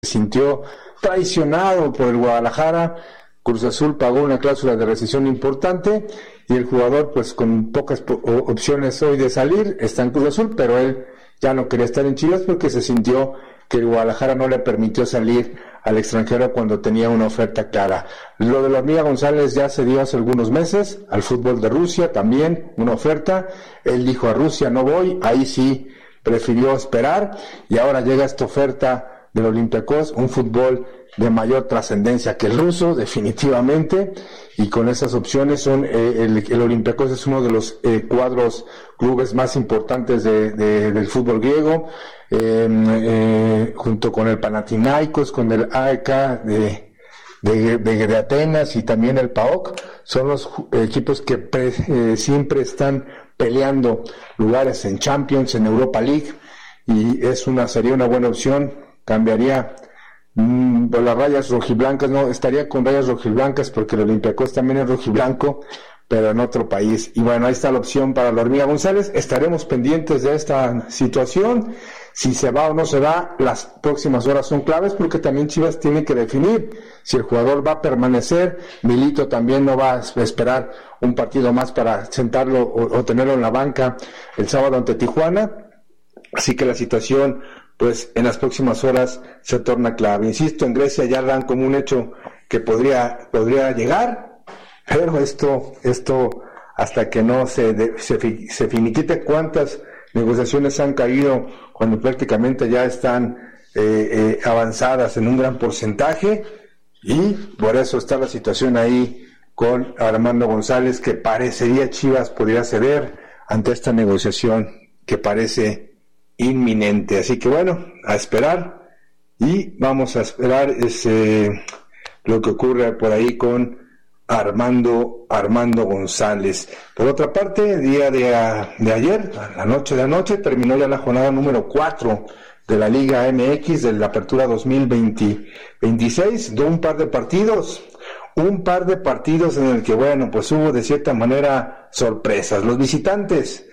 se sintió traicionado por el Guadalajara. Cruz Azul pagó una cláusula de rescisión importante y el jugador, pues con pocas opciones hoy de salir, está en Cruz Azul, pero él ya no quería estar en Chivas porque se sintió que el Guadalajara no le permitió salir al extranjero cuando tenía una oferta clara. Lo de la Hormiga González ya se dio hace algunos meses, al fútbol de Rusia también, una oferta. Él dijo: a Rusia no voy, ahí sí prefirió esperar, y ahora llega esta oferta del Olympiacos, un fútbol de mayor trascendencia que el ruso, definitivamente, y con esas opciones el Olympiacos es uno de los clubes más importantes del fútbol griego, junto con el Panathinaikos, con el AEK de Atenas y también el PAOK, son los equipos que siempre están peleando lugares en Champions, en Europa League, y sería una buena opción. Cambiaría por las rayas rojiblancas, no, estaría con rayas rojiblancas porque el Olympiacos también es rojiblanco, pero en otro país. Y bueno, ahí está la opción para la Hormiga González. Estaremos pendientes de esta situación, si se va o no se va. Las próximas horas son claves porque también Chivas tiene que definir si el jugador va a permanecer. Milito también no va a esperar un partido más para sentarlo o tenerlo en la banca el sábado ante Tijuana, así que la situación, pues en las próximas horas se torna clave. Insisto, en Grecia ya dan como un hecho que podría llegar, pero esto hasta que no se finiquite cuántas negociaciones han caído cuando prácticamente ya están avanzadas en un gran porcentaje, y por eso está la situación ahí con Armando González, que parecería Chivas podría ceder ante esta negociación que parece inminente. Así que bueno, a esperar, y vamos a esperar lo que ocurre por ahí con Armando González. Por otra parte, el día de ayer, la noche de anoche, terminó ya la jornada número 4 de la Liga MX de la Apertura 2026, de un par de partidos en el que, bueno, pues hubo de cierta manera sorpresas. Los visitantes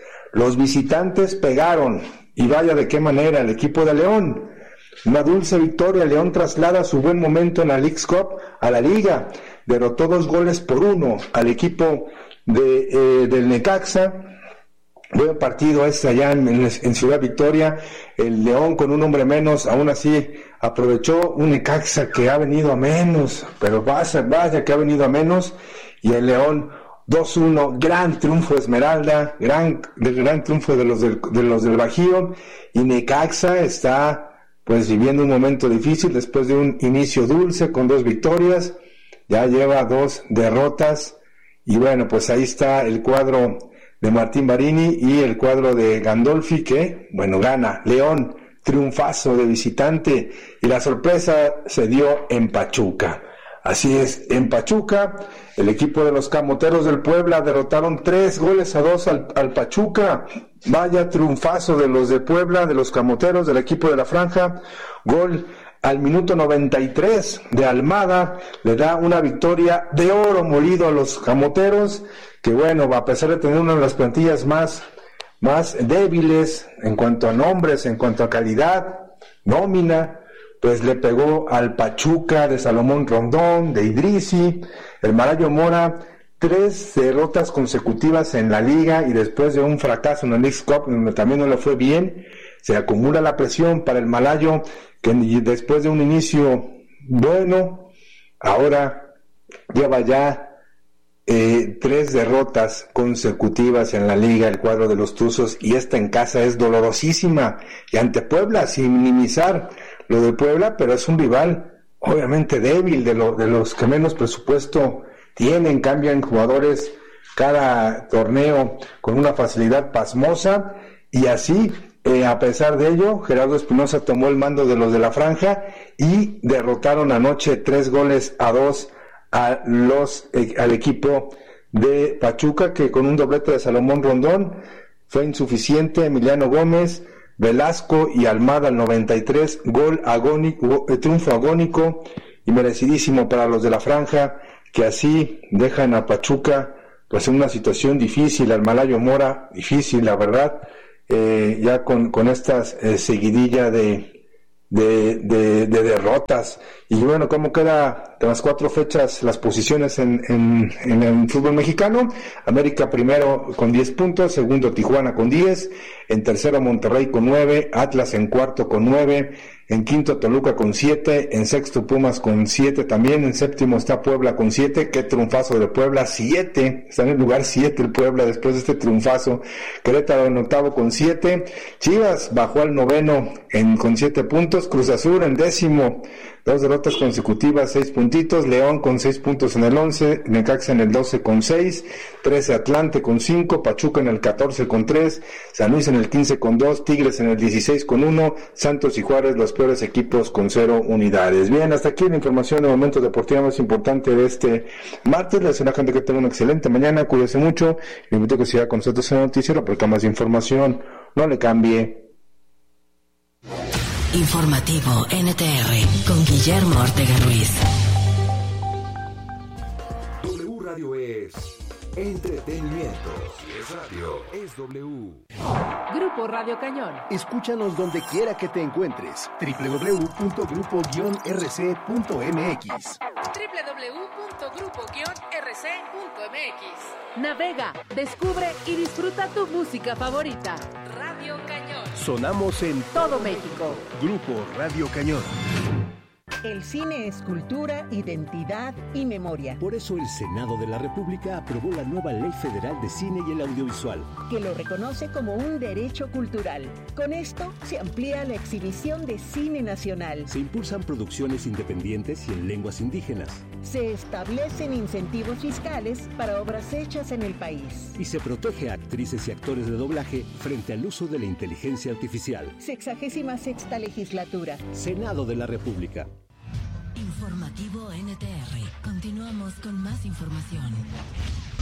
pegaron, y vaya de qué manera, el equipo de León. Una dulce victoria. León traslada su buen momento en la Leagues Cup a la Liga. Derrotó 2-1 al equipo del Necaxa. Buen partido allá en Ciudad Victoria. El León, con un hombre menos, aún así aprovechó un Necaxa que ha venido a menos, pero vaya que ha venido a menos, y el León 2-1, gran triunfo Esmeralda, gran triunfo de los del Bajío, y Necaxa está pues viviendo un momento difícil después de un inicio dulce con 2 victorias, ya lleva 2 derrotas, y bueno, pues ahí está el cuadro de Martín Barini y el cuadro de Gandolfi, que bueno, gana León, triunfazo de visitante, y la sorpresa se dio en Pachuca. Así es, en Pachuca, el equipo de los Camoteros del Puebla derrotaron 3-2 al Pachuca. Vaya triunfazo de los de Puebla, de los Camoteros, del equipo de la Franja. Gol al minuto 93 de Almada, le da una victoria de oro molido a los Camoteros, que bueno, a pesar de tener una de las plantillas más débiles en cuanto a nombres, en cuanto a calidad, nómina, pues le pegó al Pachuca de Salomón Rondón, de Idrisi. El Malayo Mora, 3 derrotas consecutivas en la liga, y después de un fracaso en la Leagues Cup, donde también no le fue bien, se acumula la presión para el Malayo, que después de un inicio bueno, ahora lleva ya 3 derrotas consecutivas en la liga, el cuadro de los Tuzos, y esta en casa es dolorosísima, y ante Puebla, sin minimizar lo de Puebla, pero es un rival obviamente débil, de los que menos presupuesto tienen, cambian jugadores cada torneo con una facilidad pasmosa, y así, a pesar de ello, Gerardo Espinosa tomó el mando de los de la Franja y derrotaron anoche 3-2 al equipo de Pachuca, que con un doblete de Salomón Rondón fue insuficiente. Emiliano Gómez, Velasco y Almada al 93, gol agónico, triunfo agónico y merecidísimo para los de la Franja, que así dejan a Pachuca pues en una situación difícil, al Malayo Mora difícil, la verdad, ya con estas seguidilla de de derrotas. Y bueno, ¿cómo queda de las 4 fechas las posiciones en el fútbol mexicano? América primero con 10 puntos, segundo Tijuana con 10, en tercero Monterrey con 9, Atlas en cuarto con 9, en quinto Toluca con 7, en sexto Pumas con 7 también, en séptimo está Puebla con 7, qué triunfazo de Puebla, 7, está en el lugar 7 el Puebla después de este triunfazo. Querétaro en octavo con 7, Chivas bajó al noveno con 7 puntos, Cruz Azul en décimo, 2 derrotas consecutivas, 6 puntitos, León con 6 puntos en el 11, Necaxa en el 12 con 6, 13 Atlante con 5, Pachuca en el 14 con 3, San Luis en el 15 con 2, Tigres en el 16 con 1, Santos y Juárez los peores equipos con 0 unidades. Bien, hasta aquí la información de momento deportivo más importante de este martes. Les deseo a la gente que tenga una excelente mañana, cuídese mucho, le invito a que siga con nosotros en el noticiero porque más información no le cambie. Informativo NTR con Guillermo Ortega Ruiz. W Radio es entretenimiento. Si es radio, es W. Grupo Radio Cañón. Escúchanos donde quiera que te encuentres. www.grupo-rc.mx. www.grupo-rc.mx. Navega, descubre y disfruta tu música favorita. Radio Cañón. Sonamos en todo México. Grupo Radio Cañón. El cine es cultura, identidad y memoria. Por eso el Senado de la República aprobó la nueva Ley Federal de Cine y el Audiovisual, que lo reconoce como un derecho cultural. Con esto se amplía la exhibición de cine nacional. Se impulsan producciones independientes y en lenguas indígenas. Se establecen incentivos fiscales para obras hechas en el país. Y se protege a actrices y actores de doblaje frente al uso de la inteligencia artificial. 66ª legislatura. Senado de la República. Informativo NTR. Continuamos con más información.